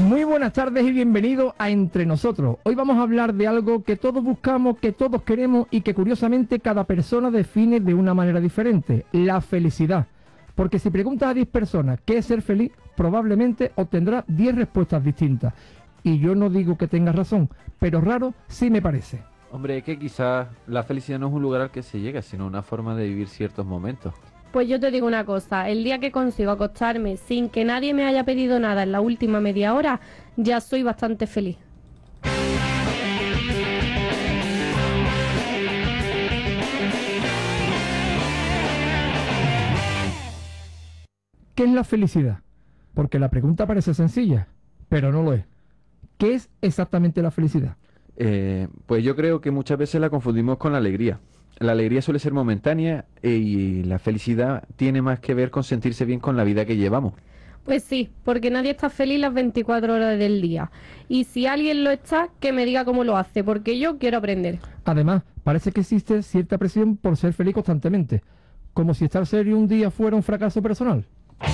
Muy buenas tardes y bienvenidos a Entre Nosotros. Hoy vamos a hablar de algo que todos buscamos, que todos queremos y que curiosamente cada persona define de una manera diferente: la felicidad. Porque si preguntas a 10 personas qué es ser feliz, probablemente obtendrás 10 respuestas distintas. Y yo no digo que tengas razón, pero raro sí me parece. Hombre, que quizás la felicidad no es un lugar al que se llega, sino una forma de vivir ciertos momentos. Pues yo te digo una cosa, el día que consigo acostarme sin que nadie me haya pedido nada en la última media hora, ya soy bastante feliz. ¿Qué es la felicidad? Porque la pregunta parece sencilla, pero no lo es. ¿Qué es exactamente la felicidad? Pues yo creo que muchas veces la confundimos con la alegría. La alegría suele ser momentánea y la felicidad tiene más que ver con sentirse bien con la vida que llevamos. Pues sí, porque nadie está feliz las 24 horas del día. Y si alguien lo está, que me diga cómo lo hace, porque yo quiero aprender. Además, parece que existe cierta presión por ser feliz constantemente, como si estar serio un día fuera un fracaso personal.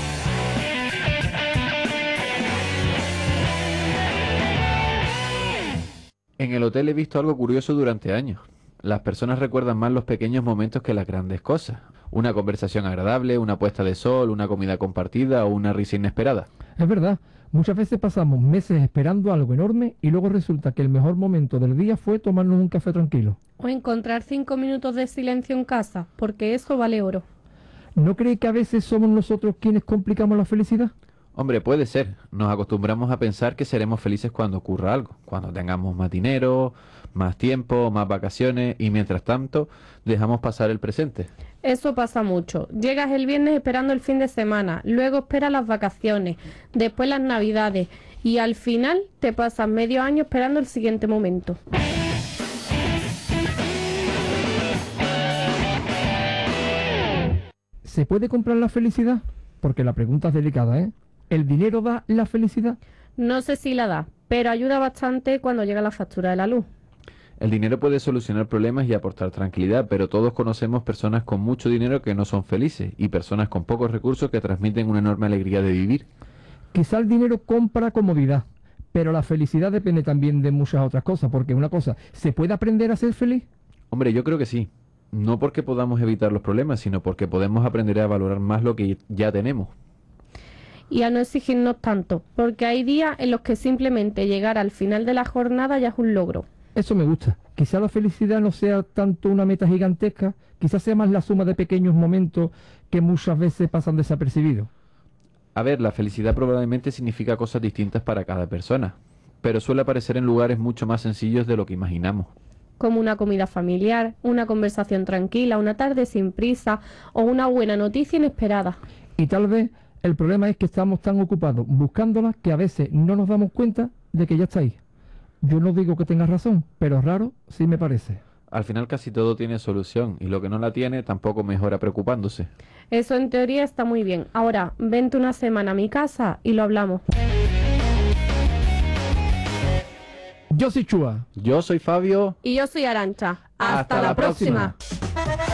En el hotel he visto algo curioso durante años. Las personas recuerdan más los pequeños momentos que las grandes cosas. Una conversación agradable, una puesta de sol, una comida compartida o una risa inesperada. Es verdad, muchas veces pasamos meses esperando algo enorme y luego resulta que el mejor momento del día fue tomarnos un café tranquilo. O encontrar 5 minutos de silencio en casa, porque eso vale oro. ¿No cree que a veces somos nosotros quienes complicamos la felicidad? Hombre, puede ser. Nos acostumbramos a pensar que seremos felices cuando ocurra algo, cuando tengamos más dinero, más tiempo, más vacaciones y mientras tanto dejamos pasar el presente. Eso pasa mucho. Llegas el viernes esperando el fin de semana, luego esperas las vacaciones, después las navidades y al final te pasas medio año esperando el siguiente momento. ¿Se puede comprar la felicidad? Porque la pregunta es delicada, ¿eh? ¿El dinero da la felicidad? No sé si la da, pero ayuda bastante cuando llega la factura de la luz. El dinero puede solucionar problemas y aportar tranquilidad, pero todos conocemos personas con mucho dinero que no son felices y personas con pocos recursos que transmiten una enorme alegría de vivir. Quizá el dinero compra comodidad, pero la felicidad depende también de muchas otras cosas, porque una cosa, ¿se puede aprender a ser feliz? Hombre, yo creo que sí. No porque podamos evitar los problemas, sino porque podemos aprender a valorar más lo que ya tenemos. Y a no exigirnos tanto, porque hay días en los que simplemente llegar al final de la jornada ya es un logro. Eso me gusta. Quizá la felicidad no sea tanto una meta gigantesca, quizás sea más la suma de pequeños momentos que muchas veces pasan desapercibidos. A ver, la felicidad probablemente significa cosas distintas para cada persona, pero suele aparecer en lugares mucho más sencillos de lo que imaginamos. Como una comida familiar, una conversación tranquila, una tarde sin prisa o una buena noticia inesperada. Y tal vez el problema es que estamos tan ocupados buscándola que a veces no nos damos cuenta de que ya está ahí. Yo no digo que tengas razón, pero raro sí me parece. Al final casi todo tiene solución y lo que no la tiene tampoco mejora preocupándose. Eso en teoría está muy bien. Ahora, vente una semana a mi casa y lo hablamos. Yo soy Chua. Yo soy Fabio. Y yo soy Arantxa. Hasta la próxima.